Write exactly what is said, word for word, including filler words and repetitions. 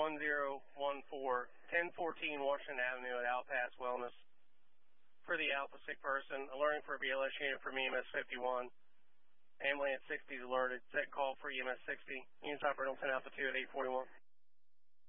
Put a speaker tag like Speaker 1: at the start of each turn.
Speaker 1: one zero one four, ten fourteen Washington Avenue at Alpass Wellness. For the Alpha sick person, alerting for a B L S unit from E M S fifty-one. Ambulance sixty is alerted. Set call for E M S sixty. Units operating on ten Alpha two at eight forty-one.